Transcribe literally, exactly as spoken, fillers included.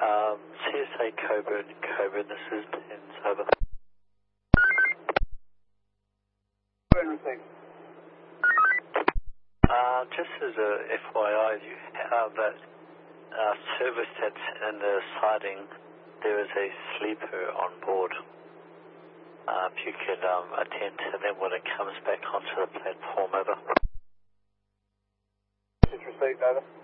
Um, C S A Cobra, Cobra, this is Pins, over. Uh, just as a F Y I, you have that uh, service that's in the siding, there is a sleeper on board. Uh, if you could um, attend to them when it comes back onto the platform, over. Received, over.